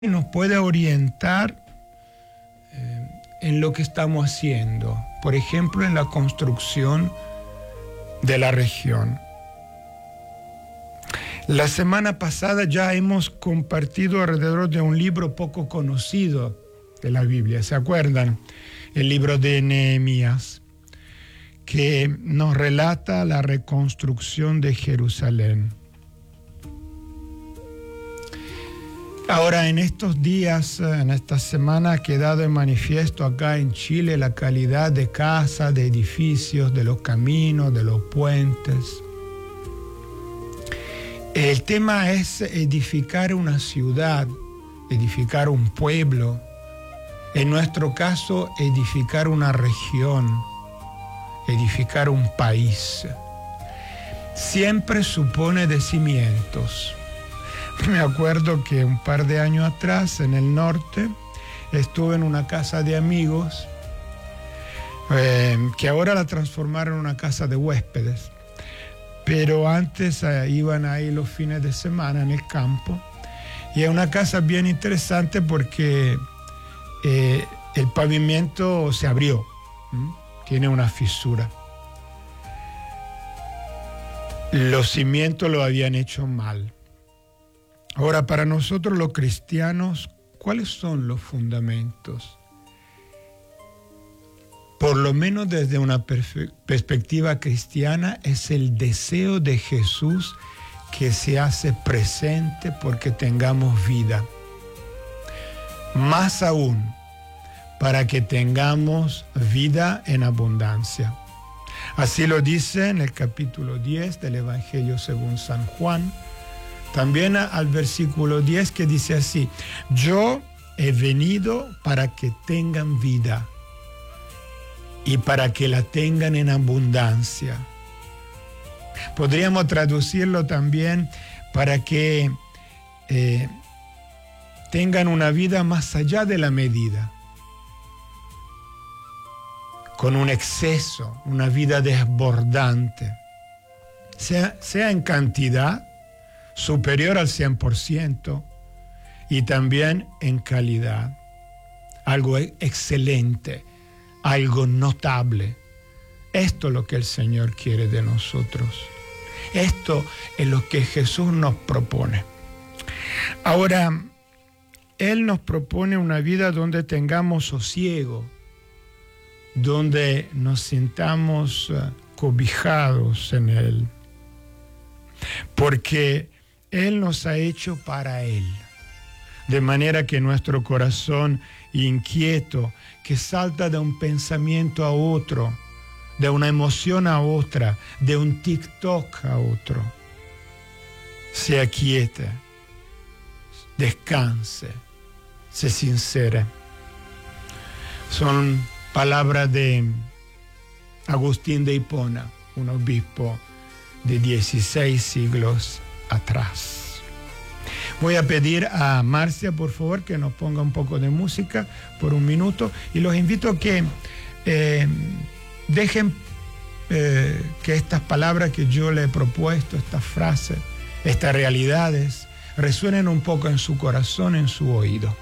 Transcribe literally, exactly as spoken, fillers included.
nos puede orientar eh, en lo que estamos haciendo, por ejemplo, en la construcción de la región. La semana pasada ya hemos compartido alrededor de un libro poco conocido de la Biblia, ¿se acuerdan? El libro de Nehemías, que nos relata la reconstrucción de Jerusalén. Ahora, en estos días, en esta semana, ha quedado en manifiesto acá en Chile la calidad de casas, de edificios, de los caminos, de los puentes. El tema es edificar una ciudad, edificar un pueblo, en nuestro caso, edificar una región, edificar un país. Siempre supone de cimientos. Me acuerdo que un par de años atrás, en el norte, estuve en una casa de amigos, eh, que ahora la transformaron en una casa de huéspedes. Pero antes eh, iban ahí los fines de semana en el campo. Y es una casa bien interesante porque eh, el pavimento se abrió, ¿m? Tiene una fisura. Los cimientos lo habían hecho mal. Ahora, para nosotros los cristianos, ¿cuáles son los fundamentos? Por lo menos desde una perspectiva cristiana, es el deseo de Jesús que se hace presente porque tengamos vida. Más aún, para que tengamos vida en abundancia. Así lo dice en el capítulo diez del Evangelio según San Juan. También al versículo diez, que dice así: yo he venido para que tengan vida y para que la tengan en abundancia. Podríamos traducirlo también para que eh, tengan una vida más allá de la medida, con un exceso, una vida desbordante, sea, sea en cantidad superior al cien por ciento y también en calidad, algo excelente, algo notable. Esto es lo que el Señor quiere de nosotros. Esto es lo que Jesús nos propone. Ahora, Él nos propone una vida donde tengamos sosiego, donde nos sintamos uh, cobijados en Él, porque Él nos ha hecho para Él, de manera que nuestro corazón inquieto, que salta de un pensamiento a otro, de una emoción a otra, de un TikTok a otro, se aquiete, descanse, se sincere. Son palabras de Agustín de Hipona, un obispo de dieciséis siglos atrás. Voy a pedir a Marcia, por favor, que nos ponga un poco de música por un minuto, y los invito a que eh, dejen eh, que estas palabras que yo le he propuesto, estas frases, estas realidades, resuenen un poco en su corazón, en su oído.